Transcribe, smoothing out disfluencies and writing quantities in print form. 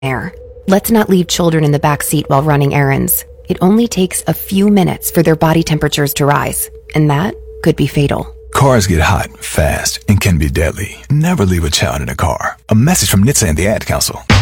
air. Let's not leave children in the back seat while running errands. It only takes a few minutes for their body temperatures to rise, and that could be fatal. Cars get hot, fast, and can be deadly. Never leave a child in a car. A message from NHTSA and the Ad Council.